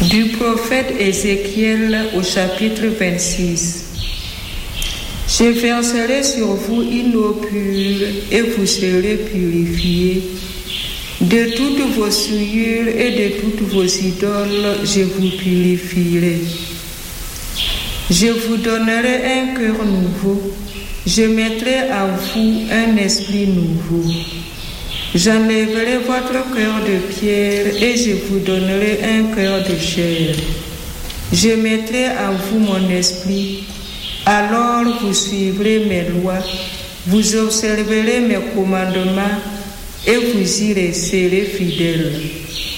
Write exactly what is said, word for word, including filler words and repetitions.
Du prophète Ézéchiel au chapitre vingt-six. Je verserai sur vous une eau pure et vous serez purifiés. De toutes vos souillures et de toutes vos idoles, je vous purifierai. Je vous donnerai un cœur nouveau. Je mettrai en vous un esprit nouveau. J'enlèverai votre cœur de pierre et je vous donnerai un cœur de chair. Je mettrai en vous mon esprit. Alors vous suivrez mes lois, vous observerez mes commandements et vous y resterez fidèles.